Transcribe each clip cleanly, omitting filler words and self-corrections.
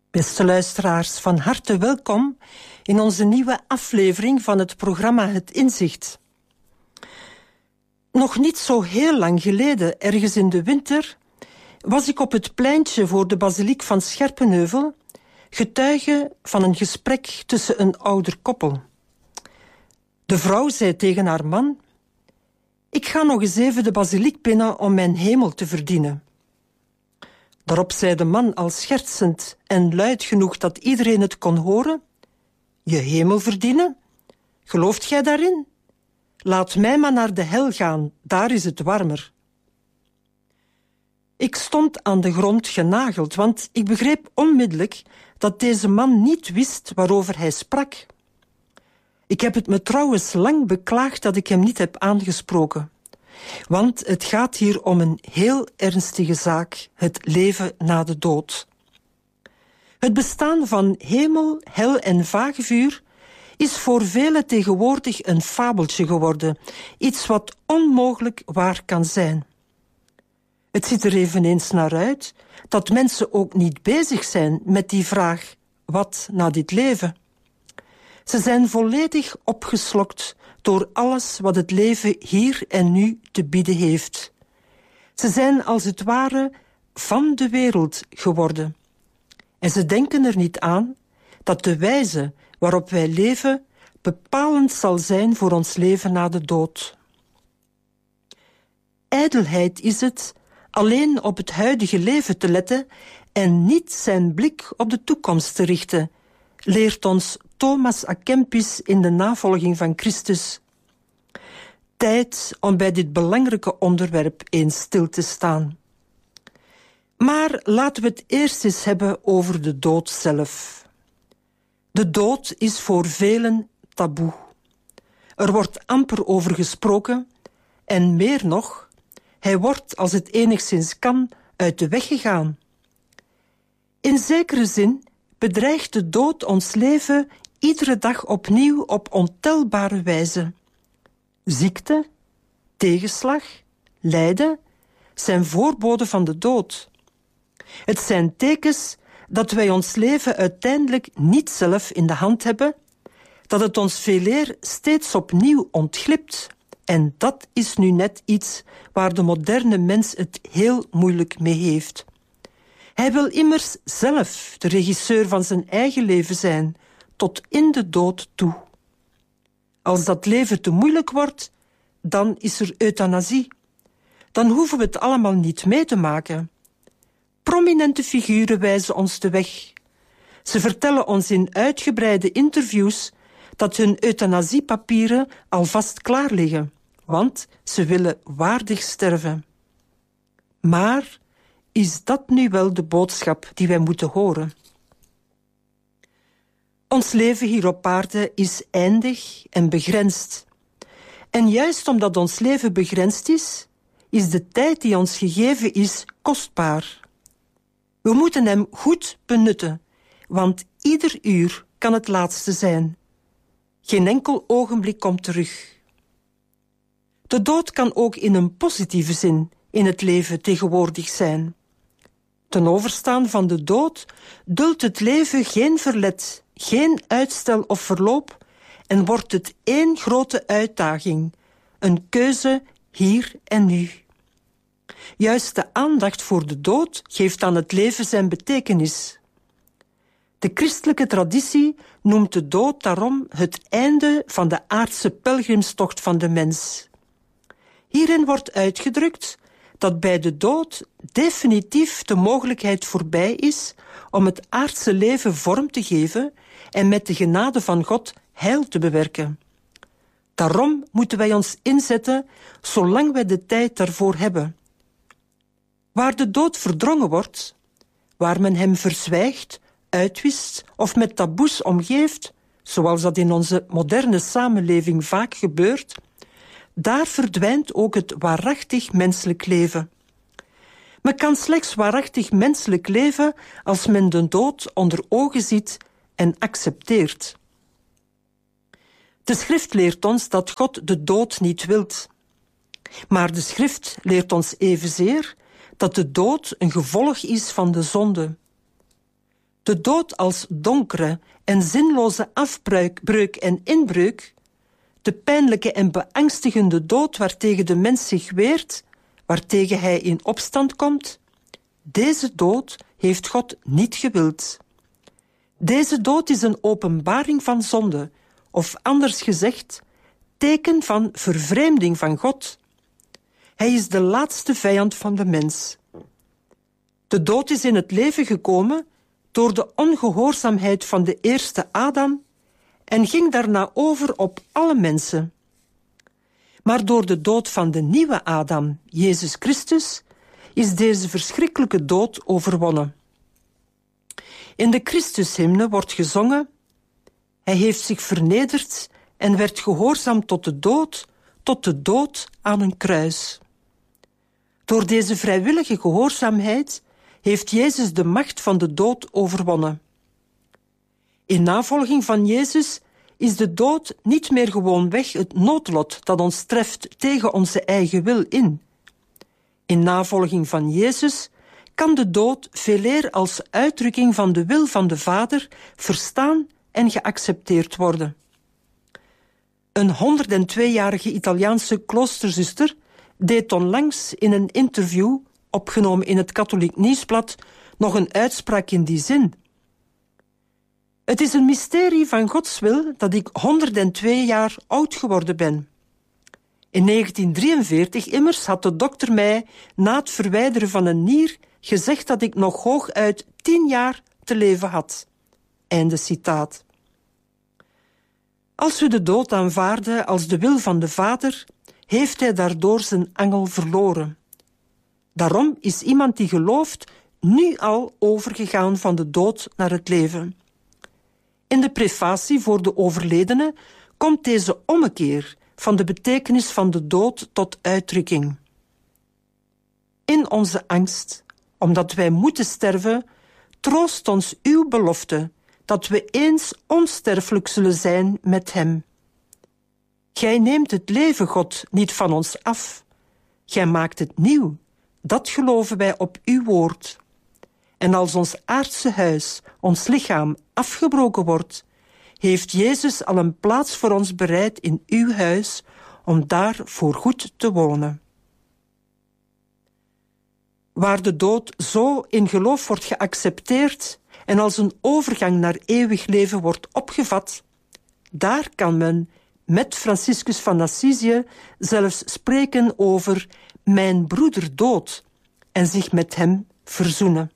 Beste luisteraars, van harte welkom in onze nieuwe aflevering van het programma Het Inzicht. Nog niet zo heel lang geleden, ergens in de winter, was ik op het pleintje voor de basiliek van Scherpenheuvel getuige van een gesprek tussen een ouder koppel. De vrouw zei tegen haar man: "Ik ga nog eens even de basiliek binnen om mijn hemel te verdienen." Daarop zei de man al schertsend en luid genoeg dat iedereen het kon horen: "Je hemel verdienen? Gelooft gij daarin? Laat mij maar naar de hel gaan, daar is het warmer." Ik stond aan de grond genageld, want ik begreep onmiddellijk dat deze man niet wist waarover hij sprak. Ik heb het me trouwens lang beklaagd dat ik hem niet heb aangesproken. Want het gaat hier om een heel ernstige zaak, het leven na de dood. Het bestaan van hemel, hel en vagevuur is voor velen tegenwoordig een fabeltje geworden, iets wat onmogelijk waar kan zijn. Het ziet er eveneens naar uit dat mensen ook niet bezig zijn met die vraag: wat na dit leven? Ze zijn volledig opgeslokt door alles wat het leven hier en nu te bieden heeft. Ze zijn als het ware van de wereld geworden. En ze denken er niet aan dat de wijze waarop wij leven bepalend zal zijn voor ons leven na de dood. Ijdelheid is het alleen op het huidige leven te letten en niet zijn blik op de toekomst te richten, leert ons Thomas à Kempis in de navolging van Christus. Tijd om bij dit belangrijke onderwerp eens stil te staan. Maar laten we het eerst eens hebben over de dood zelf. De dood is voor velen taboe. Er wordt amper over gesproken en meer nog, hij wordt, als het enigszins kan, uit de weg gegaan. In zekere zin bedreigt de dood ons leven iedere dag opnieuw op ontelbare wijze. Ziekte, tegenslag, lijden zijn voorboden van de dood. Het zijn tekens dat wij ons leven uiteindelijk niet zelf in de hand hebben, dat het ons veeleer steeds opnieuw ontglipt. En dat is nu net iets waar de moderne mens het heel moeilijk mee heeft. Hij wil immers zelf de regisseur van zijn eigen leven zijn, tot in de dood toe. Als dat leven te moeilijk wordt, dan is er euthanasie. Dan hoeven we het allemaal niet mee te maken. Prominente figuren wijzen ons de weg. Ze vertellen ons in uitgebreide interviews dat hun euthanasiepapieren alvast klaar liggen, want ze willen waardig sterven. Maar is dat nu wel de boodschap die wij moeten horen? Ons leven hier op aarde is eindig en begrensd. En juist omdat ons leven begrensd is de tijd die ons gegeven is kostbaar. We moeten hem goed benutten, want ieder uur kan het laatste zijn. Geen enkel ogenblik komt terug. De dood kan ook in een positieve zin in het leven tegenwoordig zijn. Ten overstaan van de dood duldt het leven geen verlet, geen uitstel of verloop en wordt het één grote uitdaging, een keuze hier en nu. Juist de aandacht voor de dood geeft aan het leven zijn betekenis. De christelijke traditie noemt de dood daarom het einde van de aardse pelgrimstocht van de mens. Hierin wordt uitgedrukt dat bij de dood definitief de mogelijkheid voorbij is om het aardse leven vorm te geven en met de genade van God heil te bewerken. Daarom moeten wij ons inzetten zolang wij de tijd daarvoor hebben. Waar de dood verdrongen wordt, waar men hem verzwijgt, uitwist of met taboes omgeeft, zoals dat in onze moderne samenleving vaak gebeurt, daar verdwijnt ook het waarachtig menselijk leven. Men kan slechts waarachtig menselijk leven als men de dood onder ogen ziet en accepteert. De schrift leert ons dat God de dood niet wilt. Maar de schrift leert ons evenzeer dat de dood een gevolg is van de zonde. De dood als donkere en zinloze afbreuk en inbreuk, de pijnlijke en beangstigende dood waartegen de mens zich weert, waartegen hij in opstand komt, deze dood heeft God niet gewild. Deze dood is een openbaring van zonde, of anders gezegd, teken van vervreemding van God. Hij is de laatste vijand van de mens. De dood is in het leven gekomen door de ongehoorzaamheid van de eerste Adam en ging daarna over op alle mensen. Maar door de dood van de nieuwe Adam, Jezus Christus, is deze verschrikkelijke dood overwonnen. In de Christushymne wordt gezongen: Hij heeft zich vernederd en werd gehoorzaam tot de dood aan een kruis. Door deze vrijwillige gehoorzaamheid heeft Jezus de macht van de dood overwonnen. In navolging van Jezus is de dood niet meer gewoonweg het noodlot dat ons treft tegen onze eigen wil in. In navolging van Jezus kan de dood veeleer als uitdrukking van de wil van de Vader verstaan en geaccepteerd worden. Een 102-jarige Italiaanse kloosterzuster deed onlangs in een interview, opgenomen in het Katholiek Nieuwsblad, nog een uitspraak in die zin. Het is een mysterie van Gods wil dat ik 102 jaar oud geworden ben. In 1943 immers had de dokter mij na het verwijderen van een nier gezegd dat ik nog hooguit 10 jaar te leven had. Einde citaat. Als we de dood aanvaarden als de wil van de Vader, heeft hij daardoor zijn angel verloren. Daarom is iemand die gelooft nu al overgegaan van de dood naar het leven. In de prefatie voor de overledene komt deze ommekeer van de betekenis van de dood tot uitdrukking. In onze angst, omdat wij moeten sterven, troost ons uw belofte dat we eens onsterfelijk zullen zijn met hem. Gij neemt het leven, God, niet van ons af. Gij maakt het nieuw, dat geloven wij op uw woord. En als ons aardse huis, ons lichaam, afgebroken wordt, heeft Jezus al een plaats voor ons bereid in uw huis, om daar voorgoed te wonen. Waar de dood zo in geloof wordt geaccepteerd en als een overgang naar eeuwig leven wordt opgevat, daar kan men met Franciscus van Assisië zelfs spreken over mijn broeder dood en zich met hem verzoenen.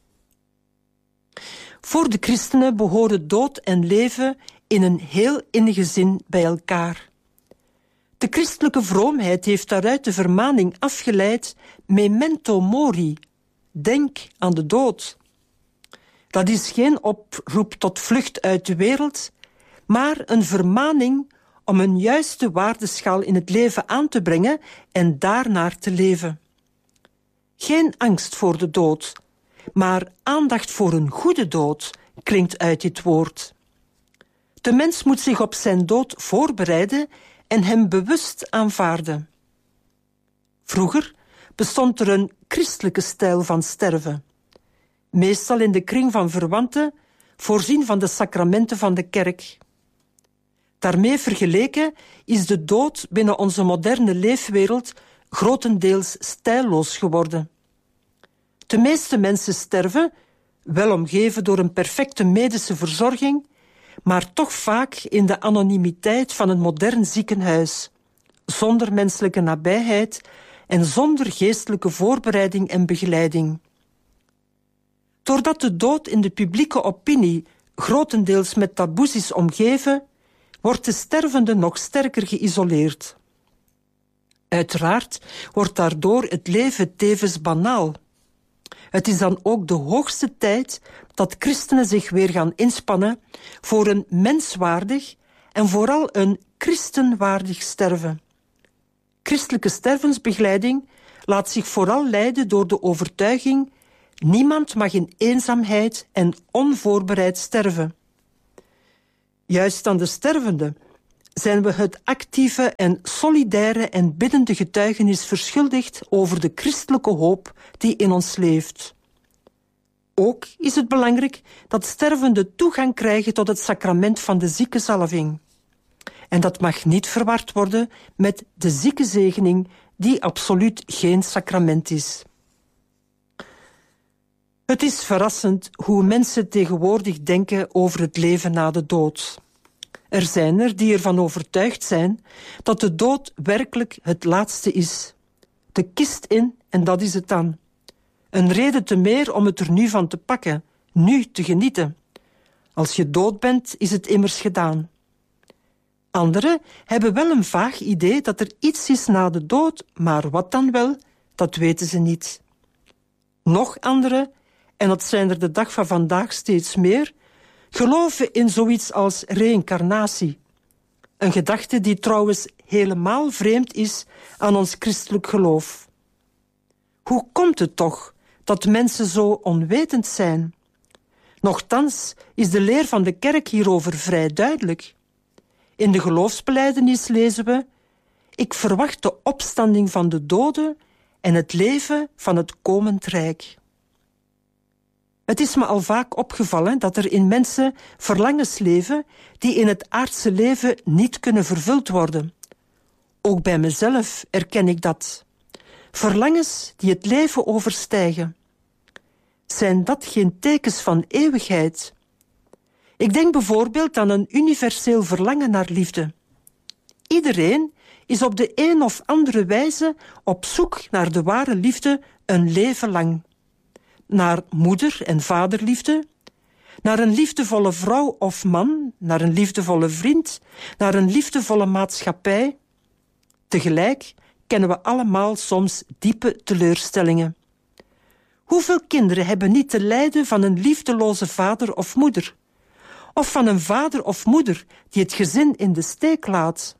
Voor de christenen behoren dood en leven in een heel innige zin bij elkaar. De christelijke vroomheid heeft daaruit de vermaning afgeleid: memento mori, denk aan de dood. Dat is geen oproep tot vlucht uit de wereld, maar een vermaning om een juiste waardeschaal in het leven aan te brengen en daarnaar te leven. Geen angst voor de dood, maar aandacht voor een goede dood klinkt uit dit woord. De mens moet zich op zijn dood voorbereiden en hem bewust aanvaarden. Vroeger bestond er een christelijke stijl van sterven, meestal in de kring van verwanten, voorzien van de sacramenten van de kerk. Daarmee vergeleken is de dood binnen onze moderne leefwereld grotendeels stijlloos geworden. De meeste mensen sterven, wel omgeven door een perfecte medische verzorging, maar toch vaak in de anonimiteit van een modern ziekenhuis, zonder menselijke nabijheid en zonder geestelijke voorbereiding en begeleiding. Doordat de dood in de publieke opinie grotendeels met taboes is omgeven, wordt de stervende nog sterker geïsoleerd. Uiteraard wordt daardoor het leven tevens banaal. Het is dan ook de hoogste tijd dat christenen zich weer gaan inspannen voor een menswaardig en vooral een christenwaardig sterven. Christelijke stervensbegeleiding laat zich vooral leiden door de overtuiging: niemand mag in eenzaamheid en onvoorbereid sterven. Juist aan de stervende zijn we het actieve en solidaire en biddende getuigenis verschuldigd over de christelijke hoop die in ons leeft. Ook is het belangrijk dat stervenden toegang krijgen tot het sacrament van de ziekenzalving. En dat mag niet verward worden met de ziekenzegening, die absoluut geen sacrament is. Het is verrassend hoe mensen tegenwoordig denken over het leven na de dood. Er zijn er die ervan overtuigd zijn dat de dood werkelijk het laatste is. De kist in en dat is het dan. Een reden te meer om het er nu van te pakken, nu te genieten. Als je dood bent, is het immers gedaan. Anderen hebben wel een vaag idee dat er iets is na de dood, maar wat dan wel, dat weten ze niet. Nog anderen, en dat zijn er de dag van vandaag steeds meer, geloven in zoiets als reïncarnatie. Een gedachte die trouwens helemaal vreemd is aan ons christelijk geloof. Hoe komt het toch dat mensen zo onwetend zijn? Nochtans is de leer van de kerk hierover vrij duidelijk. In de geloofsbelijdenis lezen we: ik verwacht de opstanding van de doden en het leven van het komend rijk. Het is me al vaak opgevallen dat er in mensen verlangens leven die in het aardse leven niet kunnen vervuld worden. Ook bij mezelf erken ik dat. Verlangens die het leven overstijgen. Zijn dat geen tekens van eeuwigheid? Ik denk bijvoorbeeld aan een universeel verlangen naar liefde. Iedereen is op de een of andere wijze op zoek naar de ware liefde een leven lang. Naar moeder- en vaderliefde, naar een liefdevolle vrouw of man, naar een liefdevolle vriend, naar een liefdevolle maatschappij. Tegelijk kennen we allemaal soms diepe teleurstellingen. Hoeveel kinderen hebben niet te lijden van een liefdeloze vader of moeder? Of van een vader of moeder die het gezin in de steek laat?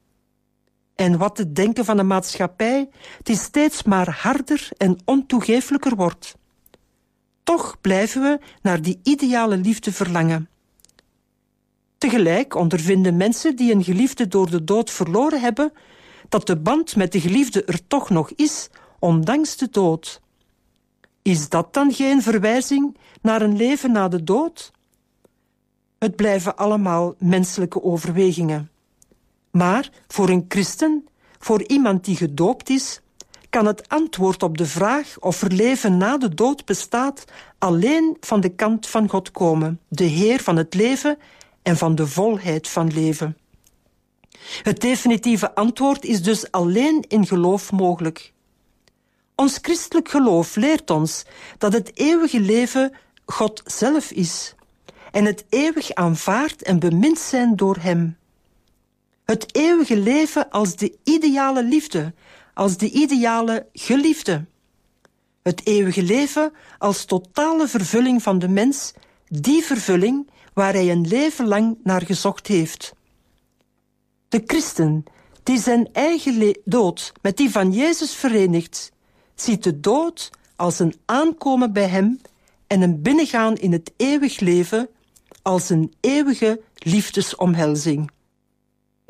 En wat te denken van een maatschappij die steeds maar harder en ontoegeeflijker wordt. Toch blijven we naar die ideale liefde verlangen. Tegelijk ondervinden mensen die een geliefde door de dood verloren hebben, dat de band met de geliefde er toch nog is, ondanks de dood. Is dat dan geen verwijzing naar een leven na de dood? Het blijven allemaal menselijke overwegingen. Maar voor een christen, voor iemand die gedoopt is, kan het antwoord op de vraag of er leven na de dood bestaat alleen van de kant van God komen, de Heer van het leven en van de volheid van leven. Het definitieve antwoord is dus alleen in geloof mogelijk. Ons christelijk geloof leert ons dat het eeuwige leven God zelf is en het eeuwig aanvaard en bemind zijn door Hem. Het eeuwige leven als de ideale liefde, als de ideale geliefde. Het eeuwige leven als totale vervulling van de mens, die vervulling waar hij een leven lang naar gezocht heeft. De christen, die zijn eigen dood met die van Jezus verenigt, ziet de dood als een aankomen bij Hem en een binnengaan in het eeuwig leven als een eeuwige liefdesomhelzing.